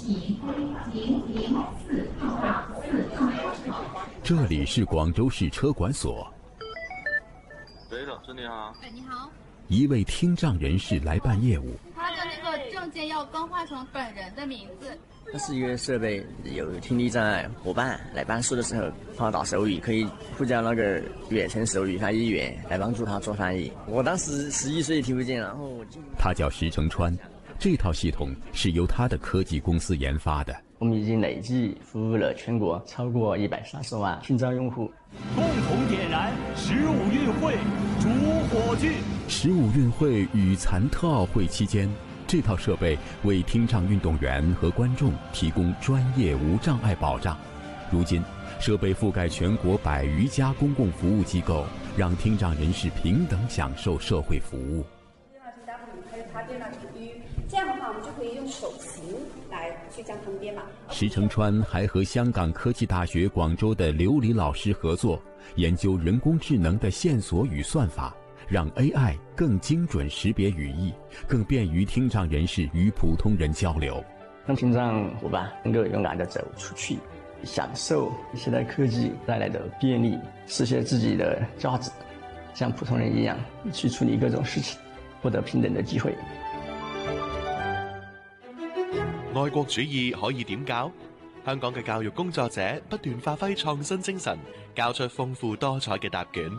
这里是广州市车管所。 喂，老师你好。 哎，你好。 一位听障人士来办业务。 他的那个证件要更换成本人的名字。 它是一个设备，有听力障碍伙伴来办事的时候，他打手语可以呼叫那个远程手语翻译员来帮助他做翻译。我当时11岁听不见，然后他叫石成川，这套系统是由他的科技公司研发的。 我们已经累计服务了全国超过130万听障用户。 共同点燃15运会主火炬。 15运会与残特奥会期间，这套设备为听障运动员和观众提供专业无障碍保障。如今，设备覆盖全国100余家公共服务机构，让听障人士平等享受社会服务。 电脑屏 W 还有插电脑屏 U， 这样的话我们就可以用手型来去将它们编码。 石成川还和香港科技大学广州的刘黎老师合作，研究人工智能的线索与算法，让 AI 更精准识别语义，更便于听障人士与普通人交流， 让听障伙伴能够勇敢地走出去，享受现代科技带来的便利，实现自己的价值，像普通人一样去处理各种事情，获得平等的機會。 愛國主義可以點教？香港嘅教育工作者不斷發揮創新精神，交出豐富多彩嘅答卷。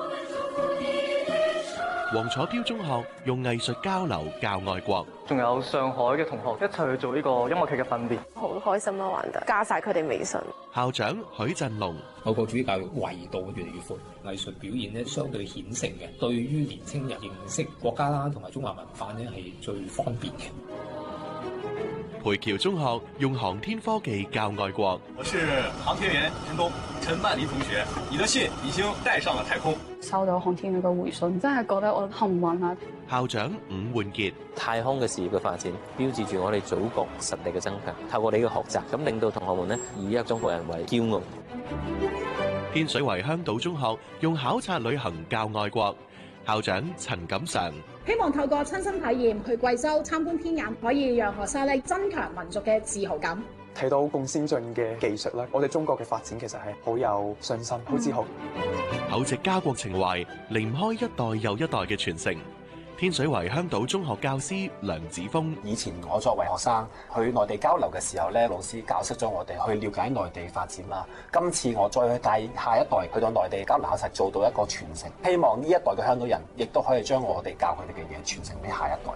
黃楚標中學用藝術交流教愛國， 仲有上海嘅同學一齊去做呢個音樂劇嘅訓練， 好開心咯，玩得加晒佢哋微信。 校長許振龍， 愛國主義教育維度越嚟越闊，藝術表現咧相對顯性嘅，對於年輕人認識國家啦同埋中華文化咧係最方便嘅。 培僑中學用航天科技教愛國。 我是航天員陳東，陳曼妮同學，你的信已經帶上了太空。 收到航天員嘅回信，真係覺得我幸運啊！ 校長伍煥傑， 太空嘅事業嘅發展，標誌住我哋祖國實力嘅增強。透過你嘅學習，咁令到同學們呢以一中國人為驕傲。 天水圍香島中學用考察旅行教愛國。校長陳錦常， 希望透過親身體驗去貴州參觀天眼，可以讓學生咧增強民族嘅自豪感。 睇到咁先進嘅技術咧，我哋中國嘅發展其實係好有信心、好自豪。 厚植家國情懷，離唔開一代又一代嘅傳承。天水圍香島中學教師梁子峰， 以前我作為學生去內地交流嘅時候咧，老師教識咗我哋去了解內地發展啦。今次我再去帶下一代去到內地交流，實做到一個傳承。希望呢一代嘅香港人亦都可以將我哋教佢哋嘅嘢傳承俾下一代。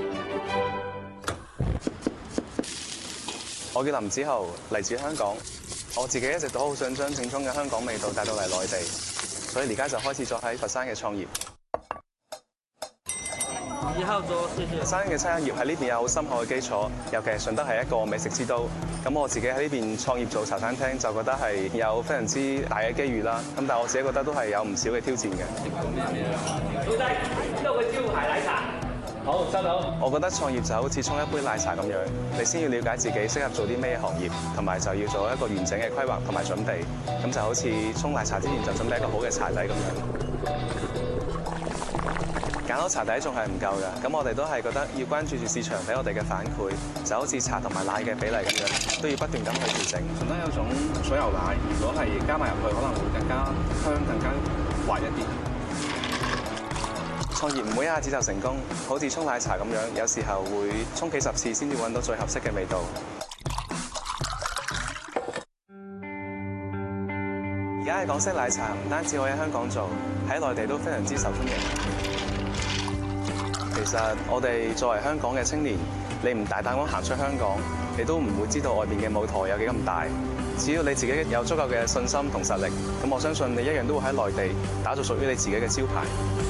我叫林子豪，嚟自香港。我自己一直都好想將正宗嘅香港味道帶到嚟內地，所以而家就開始咗喺佛山嘅創業。佛山嘅餐飲業喺呢邊有好深厚嘅基礎，尤其係順德係一個美食之都。咁我自己喺呢邊創業做茶餐廳，就覺得係有非常之大嘅機遇啦。咁但係我自己覺得都係有唔少嘅挑戰嘅。老細，呢度嘅招牌奶茶。好，收到。我覺得創業就好似沖一杯奶茶咁樣，你先要了解自己適合做啲咩行業，同埋就要做一個完整嘅規劃同埋準備。咁就好似沖奶茶之前就準備一個好嘅茶底咁樣。揀好茶底仲係唔夠㗎，咁我哋都係覺得要關注住市場俾我哋嘅反饋，就好似茶同埋奶嘅比例咁樣，都要不斷咁去調整。順德有種水牛奶，如果係加埋入去，可能會更加香、更加滑一啲。創業唔會一下子就成功，好似沖奶茶咁樣，有時候會沖幾十次先至揾到最合適嘅味道。而家嘅港式奶茶唔單止可以喺香港做，喺內地都非常之受歡迎。其實我哋作為香港嘅青年，你唔大膽咁行出香港，你都唔會知道外邊嘅舞台有幾咁大。只要你自己有足夠嘅信心同實力，咁我相信你一樣都會喺內地打造屬於你自己嘅招牌。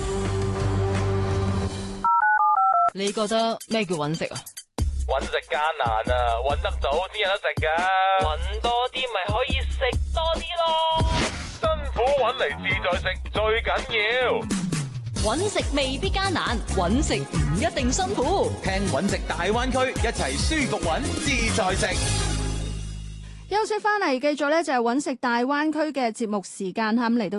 你覺得咩叫揾食啊？ 揾食艱難啊，揾得早先有得食㗎。揾多啲咪可以食多啲咯。辛苦揾嚟自在食最緊要。 揾食未必艱難，揾食唔一定辛苦。 聽揾食大灣區，一齊舒服揾自在食。 休息翻嚟，繼續咧就係揾食大灣區嘅節目時間嚇，咁嚟到。